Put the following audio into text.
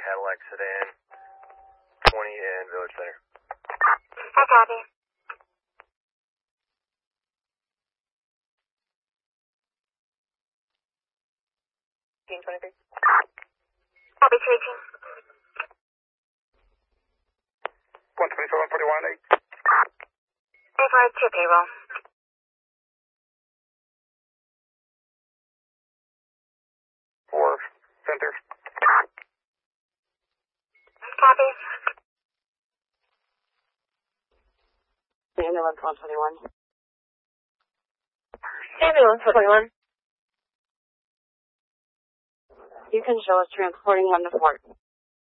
Cadillac sedan, 20 and Village Center. I copy. Team 23. Copy, 218. 12741, 8. Verified to payroll. For center. Copy. Ambulance 121. Ambulance 121. You can show us transporting him to Fort.